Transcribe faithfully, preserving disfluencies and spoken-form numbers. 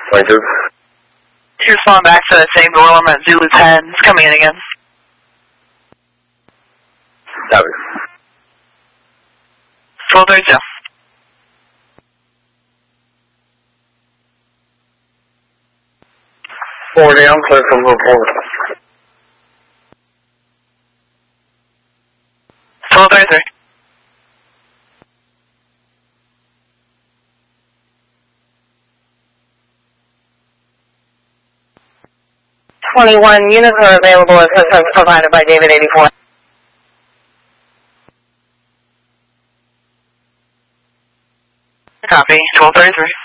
twenty-two. You're responding back to that same door limit, Zulu ten. It's coming in again. Copy. twelve thirty-two. Four down, clear from the four. twelve thirty-three. twenty-one units are available assistance provided by David eighty-four. Copy, twelve thirty-three.